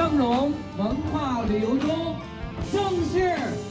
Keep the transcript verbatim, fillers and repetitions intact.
光荣文化旅游中正式